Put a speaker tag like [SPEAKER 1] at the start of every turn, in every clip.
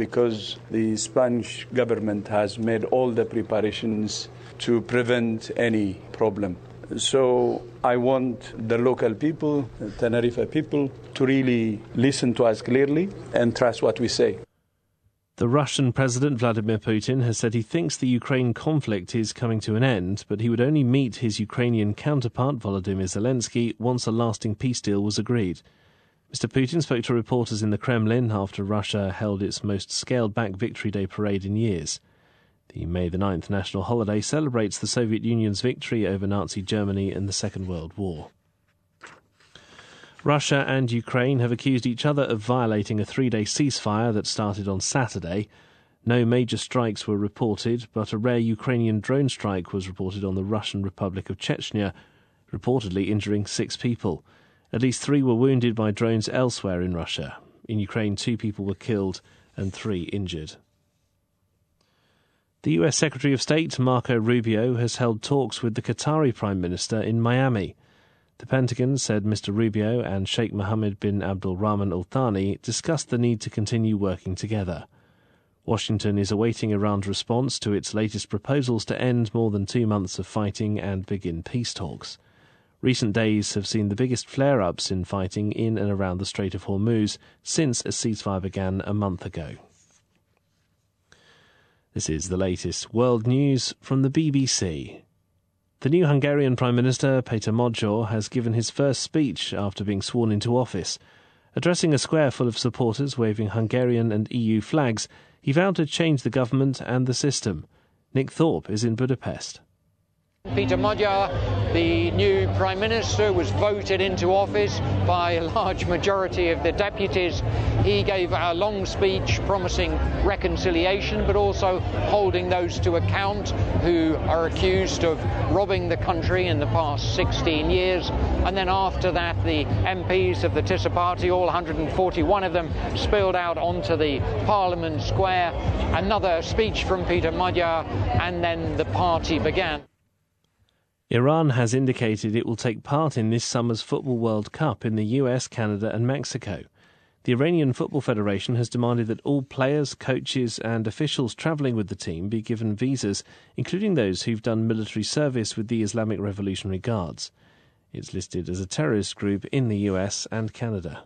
[SPEAKER 1] because the Spanish government has made all the preparations to prevent any problem. So I want the local people, the Tenerife people, to really listen to us clearly and trust what we say.
[SPEAKER 2] The Russian President Vladimir Putin has said he thinks the Ukraine conflict is coming to an end, but he would only meet his Ukrainian counterpart Volodymyr Zelensky once a lasting peace deal was agreed. Mr. Putin spoke to reporters in the Kremlin after Russia held its most scaled-back Victory Day parade in years. The May the 9th national holiday celebrates the Soviet Union's victory over Nazi Germany in the Second World War. Russia and Ukraine have accused each other of violating a 3-day ceasefire that started on Saturday. No major strikes were reported, but a rare Ukrainian drone strike was reported on the Russian Republic of Chechnya, reportedly injuring 6 people. At least 3 were wounded by drones elsewhere in Russia. In Ukraine, 2 people were killed and 3 injured. The US Secretary of State, Marco Rubio, has held talks with the Qatari Prime Minister in Miami. The Pentagon said Mr. Rubio and Sheikh Mohammed bin Abdul Rahman Al Thani discussed the need to continue working together. Washington is awaiting Iran's response to its latest proposals to end more than 2 months of fighting and begin peace talks. Recent days have seen the biggest flare-ups in fighting in and around the Strait of Hormuz since a ceasefire began a month ago. This is the latest world news from the BBC. The new Hungarian Prime Minister, Péter Magyar, has given his first speech after being sworn into office. Addressing a square full of supporters waving Hungarian and EU flags, he vowed to change the government and the system. Nick Thorpe is in Budapest.
[SPEAKER 3] Péter Magyar, the new Prime Minister, was voted into office by a large majority of the deputies. He gave a long speech promising reconciliation, but also holding those to account who are accused of robbing the country in the past 16 years. And then after that, the MPs of the Tisza Party, all 141 of them, spilled out onto the Parliament Square. Another speech from Péter Magyar, and then the party began.
[SPEAKER 2] Iran has indicated it will take part in this summer's Football World Cup in the US, Canada and Mexico. The Iranian Football Federation has demanded that all players, coaches and officials travelling with the team be given visas, including those who've done military service with the Islamic Revolutionary Guards. It's listed as a terrorist group in the US and Canada.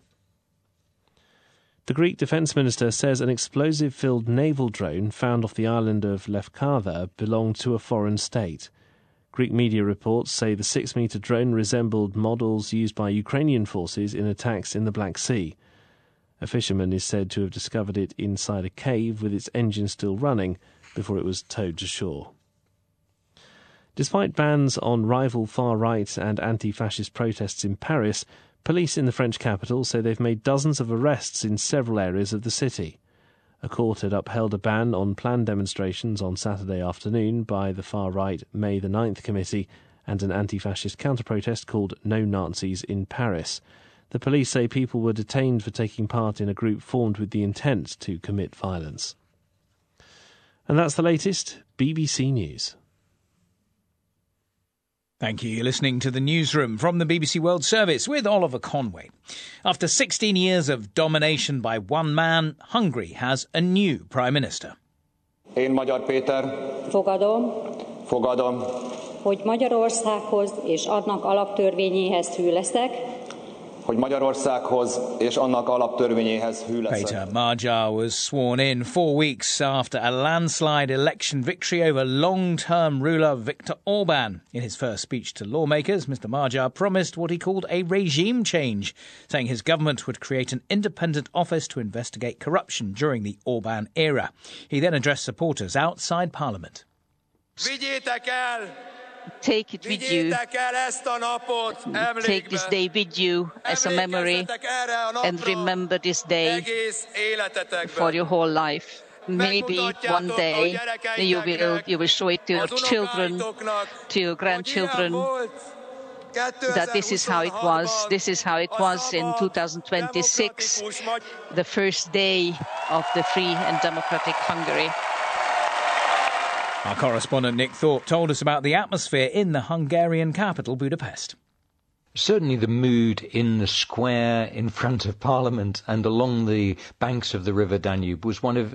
[SPEAKER 2] The Greek Defence Minister says an explosive-filled naval drone found off the island of Lefkada belonged to a foreign state. Greek media reports say the 6-metre drone resembled models used by Ukrainian forces in attacks in the Black Sea. A fisherman is said to have discovered it inside a cave with its engine still running before it was towed to shore. Despite bans on rival far-right and anti-fascist protests in Paris, police in the French capital say they've made dozens of arrests in several areas of the city. A court had upheld a ban on planned demonstrations on Saturday afternoon by the far-right May the 9th committee and an anti-fascist counter-protest called No Nazis in Paris. The police say people were detained for taking part in a group formed with the intent to commit violence. And that's the latest BBC News.
[SPEAKER 4] Thank you. You're listening to the Newsroom from the BBC World Service with Oliver Conway. After 16 years of domination by one man, Hungary has a new Prime Minister.
[SPEAKER 5] Én Magyar Péter. Fogadom.
[SPEAKER 6] Hogy Magyarországhoz és annak alaptörvényéhez hű leszek.
[SPEAKER 5] Hogy Magyarországhoz és annak alaptörvényéhez hű leszek.
[SPEAKER 4] Péter Magyar was sworn in 4 weeks after a landslide election victory over long-term ruler Viktor Orbán. In his first speech to lawmakers, Mr. Magyar promised what he called a regime change, saying his government would create an independent office to investigate corruption during the Orbán era. He then addressed supporters outside Parliament.
[SPEAKER 7] Take it with you. Take this day with you as a memory and remember this day for your whole life. Maybe one day you will show it to your children, to your grandchildren, that this is how it was. This is how it was in 2026, the first day of the free and democratic Hungary.
[SPEAKER 4] Our correspondent Nick Thorpe told us about the atmosphere in the Hungarian capital, Budapest.
[SPEAKER 8] Certainly the mood in the square in front of Parliament and along the banks of the River Danube was one of